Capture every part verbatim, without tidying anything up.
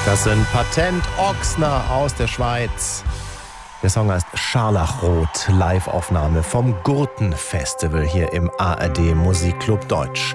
Das sind Patent Ochsner aus der Schweiz. Der Song heißt Scharlachrot, Live-Aufnahme vom Gurten-Festival hier im A R D Musikclub Deutsch.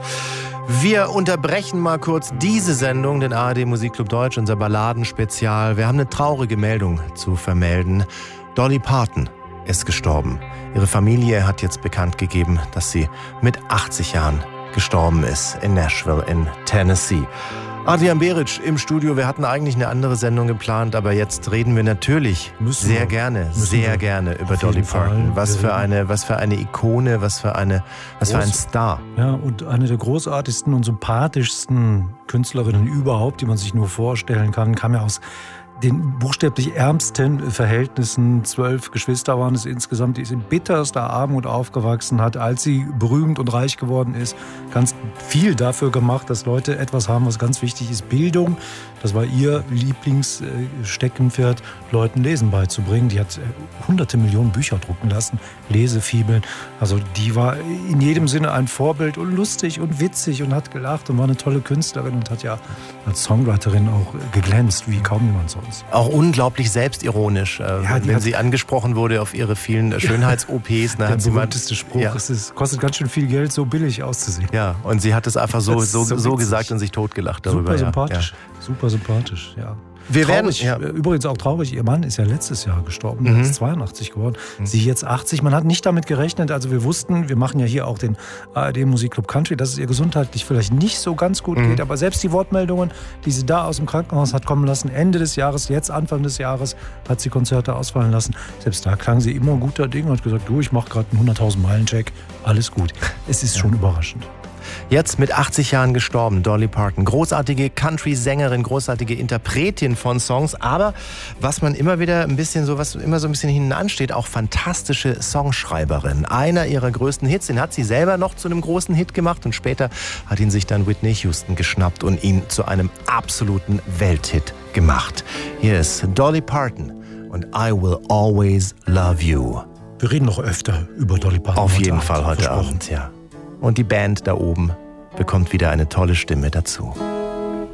Wir unterbrechen mal kurz diese Sendung, den A R D Musikclub Deutsch, unser Balladenspezial. Wir haben eine traurige Meldung zu vermelden. Dolly Parton ist gestorben. Ihre Familie hat jetzt bekannt gegeben, dass sie mit achtzig Jahren gestorben ist in Nashville in Tennessee. Adrian Beric im Studio. Wir hatten eigentlich eine andere Sendung geplant, aber jetzt reden wir natürlich müssen sehr wir, gerne, sehr wir. gerne über Dolly Parton. Was für eine, was für eine Ikone, was für eine, was Groß, für ein Star. Ja, und eine der großartigsten und sympathischsten Künstlerinnen überhaupt, die man sich nur vorstellen kann, kam ja aus den buchstäblich ärmsten Verhältnissen. Zwölf Geschwister waren es insgesamt. Die ist in bitterster Armut aufgewachsen, hat, als sie berühmt und reich geworden ist, ganz viel dafür gemacht, dass Leute etwas haben, was ganz wichtig ist. Bildung, das war ihr Lieblingssteckenpferd, Leuten Lesen beizubringen. Die hat hunderte Millionen Bücher drucken lassen, Lesefibeln. Also die war in jedem Sinne ein Vorbild und lustig und witzig und hat gelacht und war eine tolle Künstlerin und hat ja als Songwriterin auch geglänzt, wie kaum jemand sonst. Auch unglaublich selbstironisch, äh, ja, wenn sie angesprochen wurde auf ihre vielen Schönheits-O Ps. Der berühmteste Spruch, ja. es ist, kostet ganz schön viel Geld, so billig auszusehen. Ja, und sie hat es einfach so, so, so, so gesagt und sich totgelacht darüber. Super sympathisch, ja. super sympathisch, ja. Wir traurig, werden, ja. Übrigens auch traurig, ihr Mann ist ja letztes Jahr gestorben, mhm. er ist zweiundachtzig geworden, mhm. sie jetzt achtzig. Man hat nicht damit gerechnet, also wir wussten, wir machen ja hier auch den A R D Musikclub Country, dass es ihr gesundheitlich vielleicht nicht so ganz gut mhm. geht, aber selbst die Wortmeldungen, die sie da aus dem Krankenhaus hat kommen lassen, Ende des Jahres, jetzt Anfang des Jahres, hat sie Konzerte ausfallen lassen. Selbst da klang sie immer guter Ding und hat gesagt, du, ich mache gerade einen hunderttausend Meilen Check, alles gut. Es ist ja. schon überraschend. Jetzt mit achtzig Jahren gestorben, Dolly Parton. Großartige Country-Sängerin, großartige Interpretin von Songs. Aber was man immer wieder ein bisschen so, was immer so ein bisschen hinten ansteht, auch fantastische Songschreiberin. Einer ihrer größten Hits, den hat sie selber noch zu einem großen Hit gemacht und später hat ihn sich dann Whitney Houston geschnappt und ihn zu einem absoluten Welthit gemacht. Hier ist Dolly Parton und I Will Always Love You. Wir reden noch öfter über Dolly Parton. Auf jeden Fall heute Abend, ja. Und die Band da oben bekommt wieder eine tolle Stimme dazu.